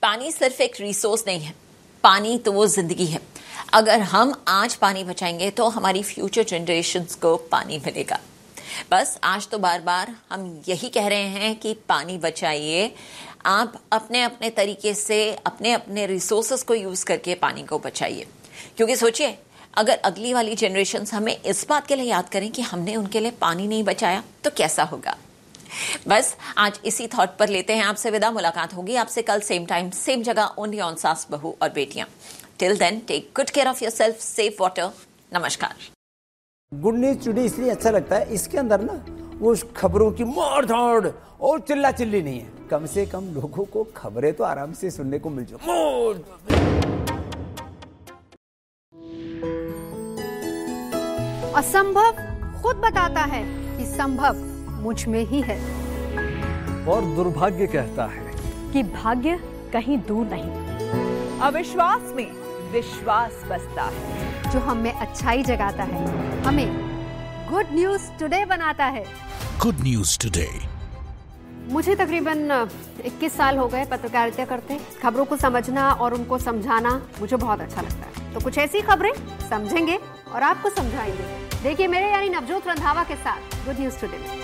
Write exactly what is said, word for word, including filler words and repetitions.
पानी सिर्फ एक रिसोर्स नहीं है, पानी तो वो जिंदगी है। अगर हम आज पानी बचाएंगे तो हमारी फ्यूचर जनरेशन्स को पानी मिलेगा। बस आज तो बार बार हम यही कह रहे हैं कि पानी बचाइए। आप अपने अपने तरीके से अपने अपने रिसोर्सेस को यूज करके पानी को बचाइए, क्योंकि सोचिए अगर अगली वाली जनरेशन्स हमें इस बात के लिए याद करें कि हमने उनके लिए पानी नहीं बचाया तो कैसा होगा। बस आज इसी थॉट पर लेते हैं आपसे विदा। मुलाकात होगी आपसे कल सेम टाइम सेम जगह, ओनली ऑन सास बहू और बेटियां। Till then take good care of yourself, safe water. नमस्कार। गुड न्यूज टुडे इसलिए अच्छा लगता है, इसके अंदर ना वो खबरों की मार धाड़ और चिल्ला चिल्ली नहीं है। कम से कम लोगों को खबरें तो आराम से सुनने को मिल जाए। असंभव खुद बताता है कि संभव मुझ में ही है, और दुर्भाग्य कहता है कि भाग्य कहीं दूर नहीं। अविश्वास में विश्वास बसता है, जो हम में अच्छाई जगाता है, हमें गुड न्यूज टुडे बनाता है। Good news today. मुझे तकरीबन इक्कीस साल हो गए पत्रकारिता करते। खबरों को समझना और उनको समझाना मुझे बहुत अच्छा लगता है। तो कुछ ऐसी खबरें समझेंगे और आपको समझाएंगे। देखिए मेरे यानी नवजोत रंधावा के साथ गुड न्यूज टुडे में।